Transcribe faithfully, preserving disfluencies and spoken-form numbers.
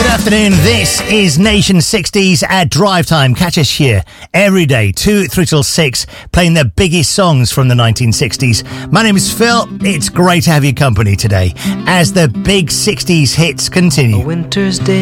Afternoon. This is Nation sixties at Drive Time. Catch us here every day, two, three till six, playing the biggest songs from the nineteen sixties. My name is Phil. It's great to have your company today as the big sixties hits continue. A winter's day.